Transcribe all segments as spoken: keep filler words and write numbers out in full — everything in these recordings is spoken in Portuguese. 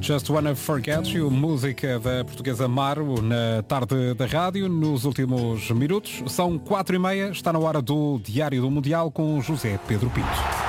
Just Wanna Forget You, música da portuguesa Maro, na tarde da rádio, nos últimos minutos. São quatro e meia, está na hora do Diário do Mundial com José Pedro Pinto.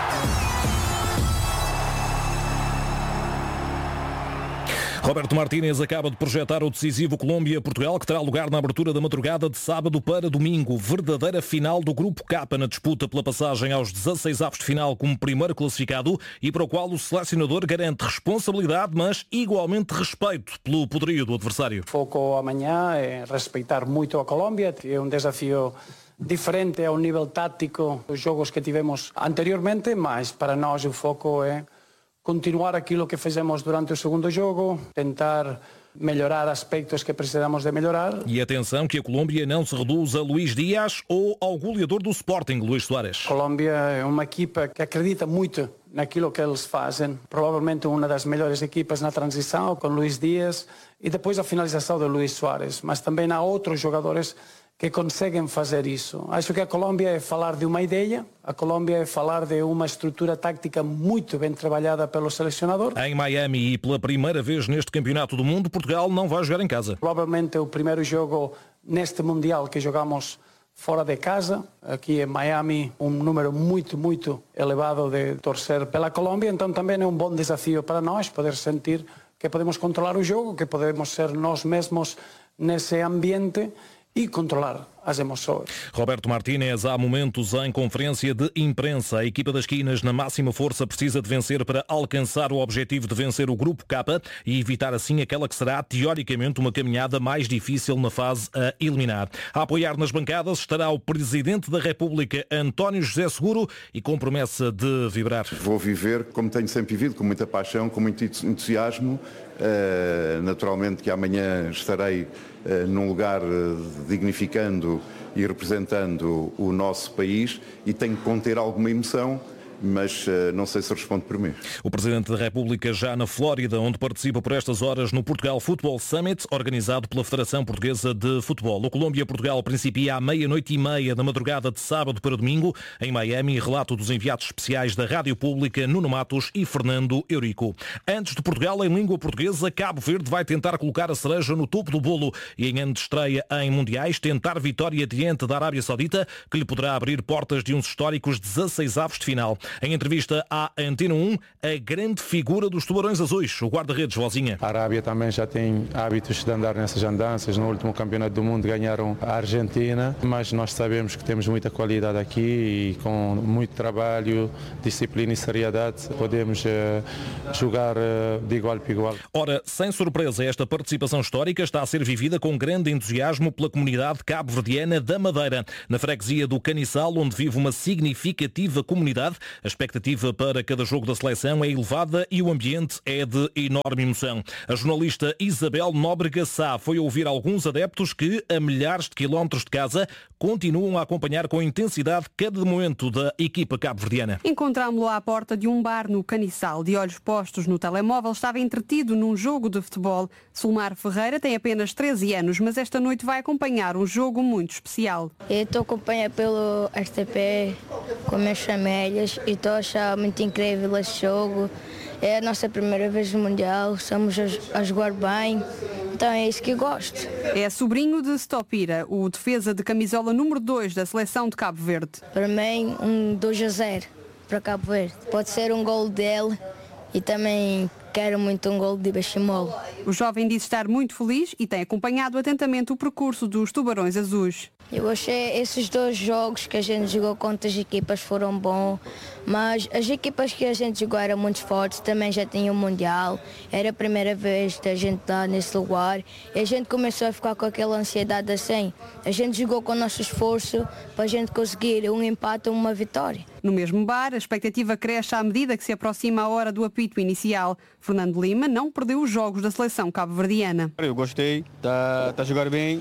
Roberto Martínez acaba de projetar o decisivo Colômbia-Portugal, que terá lugar na abertura da madrugada de sábado para domingo. Verdadeira final do Grupo K na disputa pela passagem aos dezasseis avos de final como primeiro classificado e para o qual o selecionador garante responsabilidade, mas igualmente respeito pelo poderio do adversário. Foco amanhã é respeitar muito a Colômbia, é um desafio diferente ao nível tático dos jogos que tivemos anteriormente, mas para nós o foco é continuar aquilo que fizemos durante o segundo jogo, tentar melhorar aspectos que precisamos de melhorar. E atenção que a Colômbia não se reduz a Luís Dias ou ao goleador do Sporting, Luís Soares. A Colômbia é uma equipa que acredita muito naquilo que eles fazem. Provavelmente uma das melhores equipas na transição, com Luís Dias e depois a finalização de Luís Soares. Mas também há outros jogadores que conseguem fazer isso. Acho que a Colômbia é falar de uma ideia, a Colômbia é falar de uma estrutura tática muito bem trabalhada pelo selecionador. Em Miami e pela primeira vez neste Campeonato do Mundo, Portugal não vai jogar em casa. Provavelmente é o primeiro jogo neste Mundial que jogamos fora de casa. Aqui em Miami, um número muito, muito elevado de torcer pela Colômbia, então também é um bom desafio para nós poder sentir que podemos controlar o jogo, que podemos ser nós mesmos nesse ambiente e controlar as emoções. Roberto Martínez, há momentos em conferência de imprensa. A equipa das esquinas na máxima força precisa de vencer para alcançar o objetivo de vencer o Grupo K e evitar assim aquela que será teoricamente uma caminhada mais difícil na fase a eliminar. A apoiar nas bancadas estará o Presidente da República, António José Seguro, e com promessa de vibrar. Vou viver como tenho sempre vivido, com muita paixão, com muito entusiasmo. Uh, naturalmente que amanhã estarei uh, num lugar uh, dignificando e representando o nosso país e tenho que conter alguma emoção, mas uh, não sei se responde por mim. O Presidente da República já na Flórida, onde participa por estas horas no Portugal Football Summit, organizado pela Federação Portuguesa de Futebol. O Colômbia-Portugal principia à meia-noite e meia da madrugada de sábado para domingo, em Miami, relato dos enviados especiais da Rádio Pública, Nuno Matos e Fernando Eurico. Antes de Portugal, em língua portuguesa, Cabo Verde vai tentar colocar a cereja no topo do bolo e, em ano de estreia em Mundiais, tentar vitória diante da Arábia Saudita, que lhe poderá abrir portas de uns históricos dezasseis avos de final. Em entrevista à Antena um, a grande figura dos Tubarões Azuis, o guarda-redes Vozinha. A Arábia também já tem hábitos de andar nessas andanças. No último Campeonato do Mundo ganharam a Argentina, mas nós sabemos que temos muita qualidade aqui e com muito trabalho, disciplina e seriedade podemos uh, jogar uh, de igual para igual. Ora, sem surpresa, esta participação histórica está a ser vivida com grande entusiasmo pela comunidade cabo-verdiana da Madeira. Na freguesia do Caniçal, onde vive uma significativa comunidade, a expectativa para cada jogo da seleção é elevada e o ambiente é de enorme emoção. A jornalista Isabel Nóbrega Sá foi ouvir alguns adeptos que, a milhares de quilómetros de casa, continuam a acompanhar com intensidade cada momento da equipa cabo-verdiana. Encontrámo-lo à porta de um bar no Caniçal. De olhos postos no telemóvel, estava entretido num jogo de futebol. Sulmar Ferreira tem apenas treze anos, mas esta noite vai acompanhar um jogo muito especial. Eu estou acompanhado pelo R T P com minhas famílias e estou a achar muito incrível esse jogo. É a nossa primeira vez no Mundial, estamos a, a jogar bem, então é isso que eu gosto. É sobrinho de Stopira, o defesa de camisola número dois da seleção de Cabo Verde. Para mim, um dois a zero para Cabo Verde. Pode ser um gol dele e também quero muito um gol de Bechimol. O jovem diz estar muito feliz e tem acompanhado atentamente o percurso dos Tubarões Azuis. Eu achei esses dois jogos que a gente jogou contra as equipas foram bons, mas as equipas que a gente jogou eram muito fortes, também já tinham o Mundial, era a primeira vez da gente estar nesse lugar e a gente começou a ficar com aquela ansiedade assim. A gente jogou com o nosso esforço para a gente conseguir um empate ou uma vitória. No mesmo bar, a expectativa cresce à medida que se aproxima a hora do apito inicial. Fernando Lima não perdeu os jogos da seleção cabo-verdiana. Eu gostei, está tá a jogar bem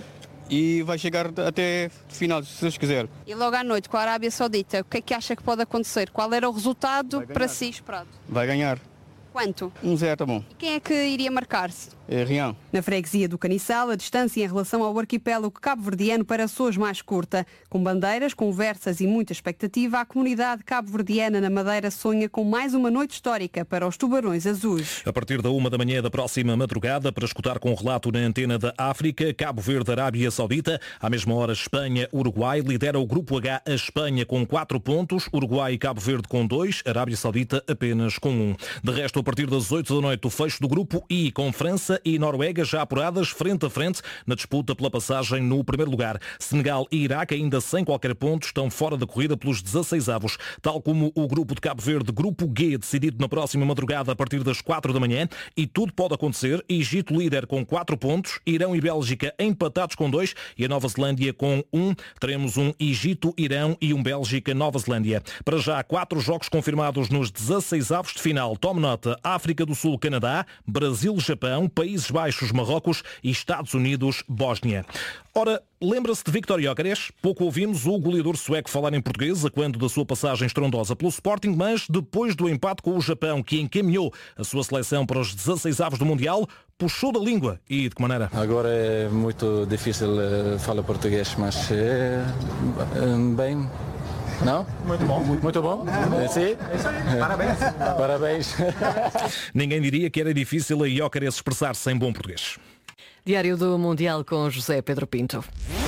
e vai chegar até final, se Deus quiser. E logo à noite com a Arábia Saudita, o que é que acha que pode acontecer? Qual era o resultado para si esperado? Vai ganhar. Quanto? Um zero, tá bom. E quem é que iria marcar-se? É, Rian. Na freguesia do Caniçal, a distância em relação ao arquipélago cabo-verdiano parece hoje mais curta. Com bandeiras, conversas e muita expectativa, a comunidade cabo-verdiana na Madeira sonha com mais uma noite histórica para os tubarões azuis. A partir da uma da manhã da próxima madrugada, para escutar com relato na antena da África, Cabo Verde, Arábia Saudita. À mesma hora, Espanha, Uruguai. Lidera o Grupo H a Espanha com quatro pontos, Uruguai e Cabo Verde com dois, Arábia Saudita apenas com um. De resto, a partir das oito da noite, o fecho do Grupo I, com França e Noruega já apuradas frente a frente na disputa pela passagem no primeiro lugar. Senegal e Iraque, ainda sem qualquer ponto, estão fora da corrida pelos dezasseis avos. Tal como o Grupo de Cabo Verde, Grupo G, decidido na próxima madrugada a partir das quatro da manhã. E tudo pode acontecer. Egito líder com quatro pontos, Irão e Bélgica empatados com dois e a Nova Zelândia com um. Teremos um Egito, Irão e um Bélgica, Nova Zelândia. Para já, quatro jogos confirmados nos dezasseis avos de final. Tome nota: África do Sul, Canadá, Brasil, Japão, Países Baixos, Marrocos e Estados Unidos, Bósnia. Ora, lembra-se de Viktor Gyökeres? Pouco ouvimos o goleador sueco falar em português a quando da sua passagem estrondosa pelo Sporting, mas depois do empate com o Japão, que encaminhou a sua seleção para os dezasseis avos do Mundial, puxou da língua. E de que maneira? Agora é muito difícil uh, falar português, mas é uh, bem... Não? Muito bom. Muito bom? É, sim? Parabéns. Parabéns. Ninguém diria que era difícil a Gyökeres expressar-se em bom português. Diário do Mundial com José Pedro Pinto.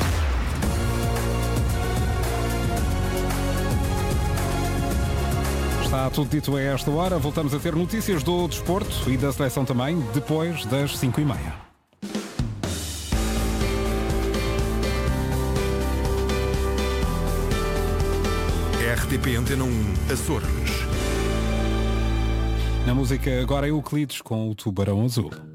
Está tudo dito a esta hora. Voltamos a ter notícias do desporto e da seleção também, depois das cinco e meia. R T P Antena um, Açores. Na música agora é Euclides com o Tubarão Azul.